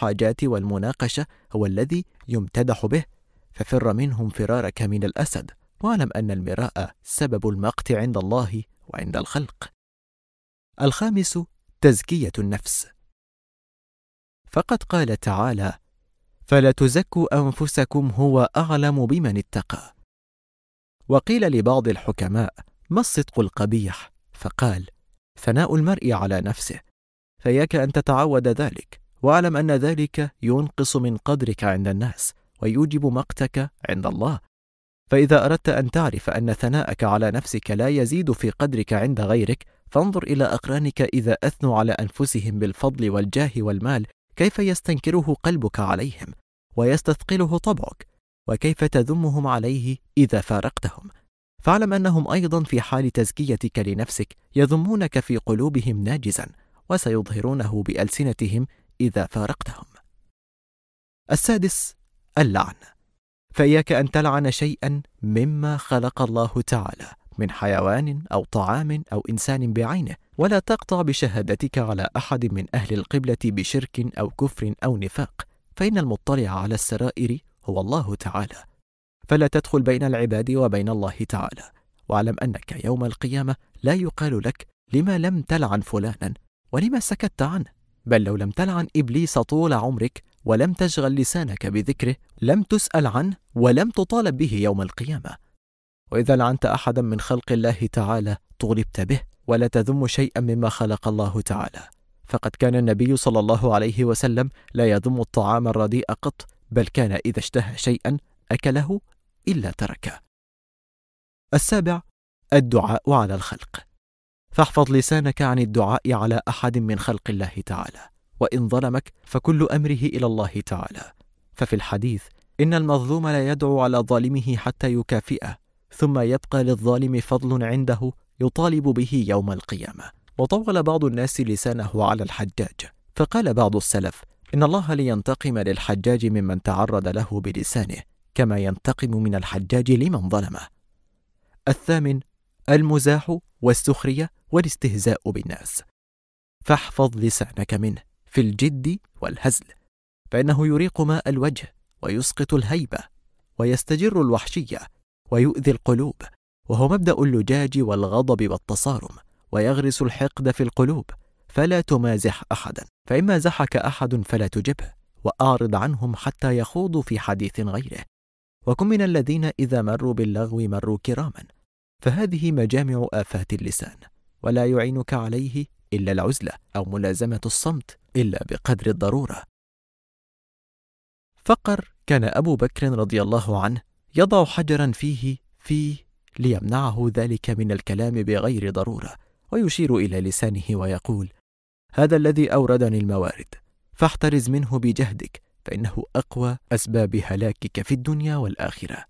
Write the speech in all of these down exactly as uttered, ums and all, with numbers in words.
الحاجات والمناقشة هو الذي يمتدح به، ففر منهم فرارك من الأسد، واعلم أن المراء سبب المقت عند الله وعند الخلق. الخامس تزكية النفس، فقد قال تعالى: فلا تزكوا أنفسكم هو أعلم بمن اتقى. وقيل لبعض الحكماء: ما الصدق القبيح؟ فقال: ثناء المرء على نفسه، فإياك أن تتعود ذلك، واعلم أن ذلك ينقص من قدرك عند الناس ويوجب مقتك عند الله. فإذا أردت أن تعرف أن ثناءك على نفسك لا يزيد في قدرك عند غيرك، فانظر إلى أقرانك إذا أثنوا على أنفسهم بالفضل والجاه والمال، كيف يستنكره قلبك عليهم ويستثقله طبعك، وكيف تذمهم عليه إذا فارقتهم. فاعلم أنهم أيضا في حال تزكيتك لنفسك يذمونك في قلوبهم ناجزا، وسيظهرونه بألسنتهم إذا فارقتهم. السادس اللعن، فإياك أن تلعن شيئا مما خلق الله تعالى من حيوان أو طعام أو إنسان بعينه، ولا تقطع بشهادتك على أحد من أهل القبلة بشرك أو كفر أو نفاق، فإن المطلع على السرائر هو الله تعالى، فلا تدخل بين العباد وبين الله تعالى. واعلم أنك يوم القيامة لا يقال لك: لما لم تلعن فلانا ولما سكت عنه؟ بل لو لم تلعن إبليس طول عمرك ولم تشغل لسانك بذكره لم تسأل عنه ولم تطالب به يوم القيامة. وإذا لعنت أحدا من خلق الله تعالى طولبت به، ولا تذم شيئا مما خلق الله تعالى، فقد كان النبي صلى الله عليه وسلم لا يذم الطعام الرديء قط، بل كان إذا اشتهى شيئا أكله إلا تركه. السابع الدعاء على الخلق، فاحفظ لسانك عن الدعاء على أحد من خلق الله تعالى، وإن ظلمك فكل أمره إلى الله تعالى. ففي الحديث: إن المظلوم لا يدعو على ظالمه حتى يكافئه، ثم يبقى للظالم فضل عنده يطالب به يوم القيامة. وطول بعض الناس لسانه على الحجاج، فقال بعض السلف: إن الله لينتقم للحجاج ممن تعرض له بلسانه، كما ينتقم من الحجاج لمن ظلمه. الثامن المزاح والسخرية والاستهزاء بالناس، فاحفظ لسانك منه في الجد والهزل، فإنه يريق ماء الوجه ويسقط الهيبة ويستجر الوحشية ويؤذي القلوب، وهو مبدأ اللجاج والغضب والتصارم، ويغرس الحقد في القلوب. فلا تمازح أحدا، فإن مازحك أحد فلا تجبه، وأعرض عنهم حتى يخوضوا في حديث غيره. وكن من الذين إذا مروا باللغو مروا كراما، فهذه مجامع آفات اللسان، ولا يعينك عليه إلا العزلة أو ملازمة الصمت إلا بقدر الضرورة. فقر كان أبو بكر رضي الله عنه يضع حجرا فيه فيه ليمنعه ذلك من الكلام بغير ضرورة، ويشير إلى لسانه ويقول: هذا الذي أوردني الموارد، فاحترز منه بجهدك، فإنه أقوى أسباب هلاكك في الدنيا والآخرة.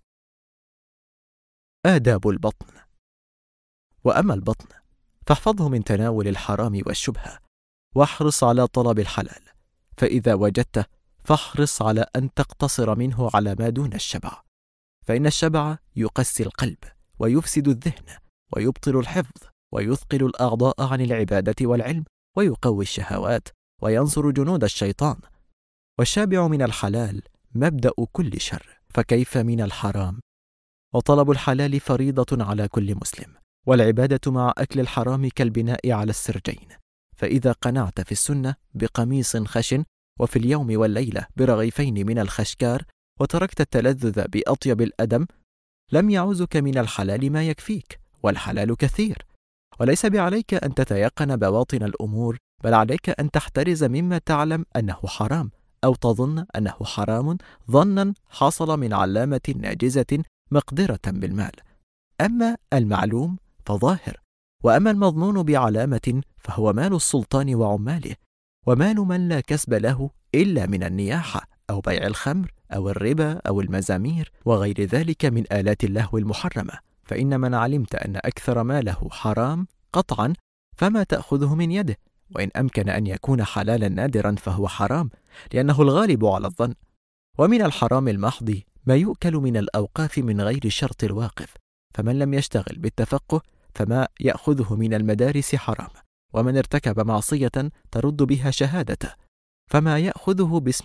آداب البطن، وأما البطن فاحفظه من تناول الحرام والشبهة، واحرص على طلب الحلال، فإذا وجدته فاحرص على أن تقتصر منه على ما دون الشبع، فإن الشبع يقسي القلب ويفسد الذهن ويبطل الحفظ ويثقل الأعضاء عن العبادة والعلم ويقوي الشهوات وينصر جنود الشيطان. والشابع من الحلال مبدأ كل شر، فكيف من الحرام؟ وطلب الحلال فريضة على كل مسلم، والعبادة مع أكل الحرام كالبناء على السرجين. فإذا قنعت في السنة بقميص خشن، وفي اليوم والليلة برغيفين من الخشكار، وتركت التلذذ بأطيب الأدم، لم يعوزك من الحلال ما يكفيك، والحلال كثير. وليس بعليك أن تتيقن بواطن الأمور، بل عليك أن تحترز مما تعلم أنه حرام، أو تظن أنه حرام ظنا حصل من علامة ناجزة مقدرة بالمال. أما المعلوم فظاهر، وأما المظنون بعلامة فهو مال السلطان وعماله، ومال من لا كسب له إلا من النياحة أو بيع الخمر أو الربا أو المزامير وغير ذلك من آلات اللهو المحرمة. فإن من علمت أن أكثر ماله حرام قطعا فما تأخذه من يده، وإن أمكن أن يكون حلالا نادرا فهو حرام، لأنه الغالب على الظن. ومن الحرام المحض ما يؤكل من الأوقاف من غير شرط الواقف، فمن لم يشتغل بالتفقه فما يأخذه من المدارس حرام، ومن ارتكب معصية ترد بها شهادته فما يأخذه باسم